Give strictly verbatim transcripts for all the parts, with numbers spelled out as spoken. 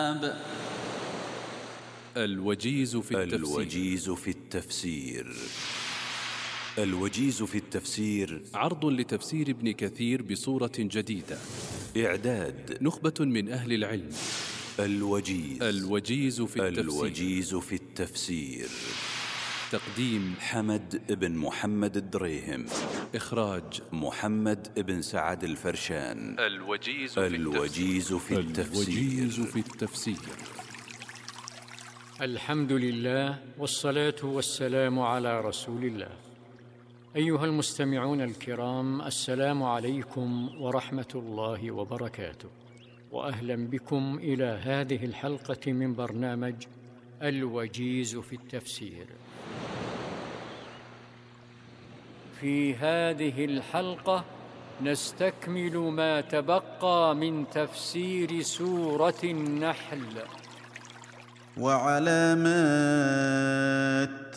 الوجيز في التفسير. الوجيز في التفسير. الوجيز في التفسير عرض لتفسير ابن كثير بصورة جديدة. إعداد نخبة من أهل العلم. الوجيز. الوجيز في التفسير. الوجيز في التفسير. تقديم حمد بن محمد الدريهم. إخراج محمد بن سعد الفرشان. الوجيز في الوجيز في التفسير. الوجيز في التفسير. الحمد لله والصلاة والسلام على رسول الله. أيها المستمعون الكرام، السلام عليكم ورحمة الله وبركاته، وأهلا بكم إلى هذه الحلقة من برنامج الوجيز في التفسير. في هذه الحلقة نستكمل ما تبقى من تفسير سورة النحل. وعلامات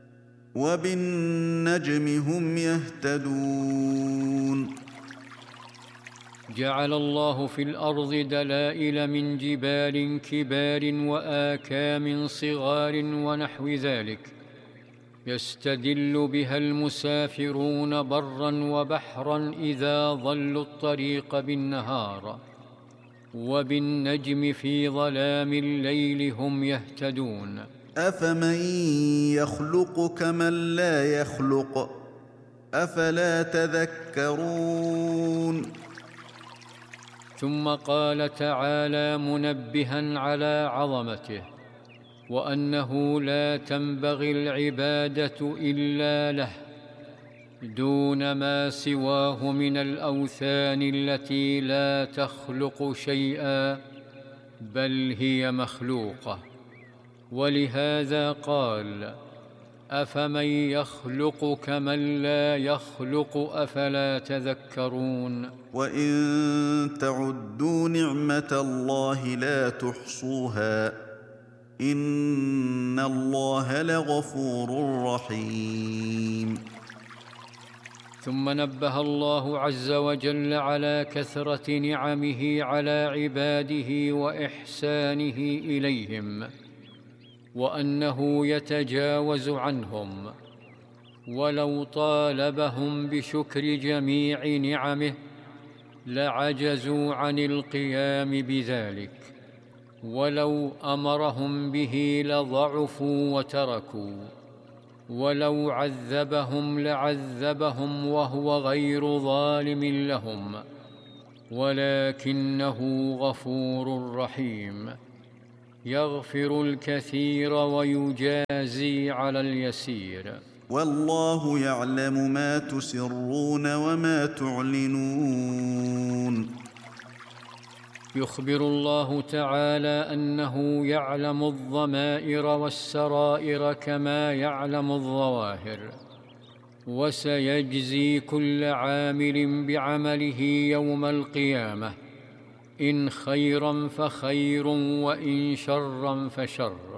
وبالنجم هم يهتدون. جعل الله في الأرض دلائل من جبال كبار وآكام صغار ونحو ذلك، يستدل بها المسافرون برا وبحرا إذا ضلوا الطريق بالنهار، وبالنجم في ظلام الليل هم يهتدون. أفمن يخلق كمن لا يخلق أفلا تذكرون. ثم قال تعالى منبها على عظمته وأنه لا تنبغي العبادة إلا له دون ما سواه من الأوثان التي لا تخلق شيئا بل هي مخلوقة. ولهذا قال أفمن يخلق كمن لا يخلق أفلا تذكرون. وإن تعدوا نعمة الله لا تحصوها إن الله لغفور رحيم. ثم نبه الله عز وجل على كثرة نعمه على عباده وإحسانه إليهم، وأنه يتجاوز عنهم، ولو طالبهم بشكر جميع نعمه لعجزوا عن القيام بذلك، ولو أمرهم به لضعفوا وتركوا، ولو عذبهم لعذبهم وهو غير ظالم لهم، ولكنه غفور رحيم يغفر الكثير ويجازي على اليسير. والله يعلم ما تسرون وما تعلنون. يخبر الله تعالى أنه يعلم الضمائر والسرائر كما يعلم الظواهر، وسيجزي كل عامل بعمله يوم القيامة، إن خيرا فخير وإن شرا فشر.